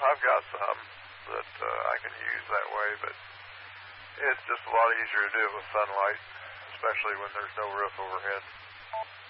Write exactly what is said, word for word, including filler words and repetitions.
I've got some that uh, I can use that way, but it's just a lot easier to do it with sunlight, especially when there's no roof overhead.